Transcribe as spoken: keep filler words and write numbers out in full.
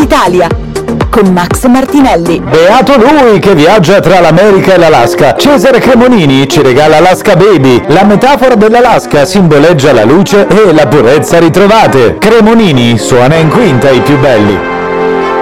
Italia con Max Martinelli. Beato lui che viaggia tra l'America e l'Alaska. Cesare Cremonini ci regala Alaska Baby. La metafora dell'Alaska simboleggia la luce e la purezza ritrovate. Cremonini suona in quinta i più belli.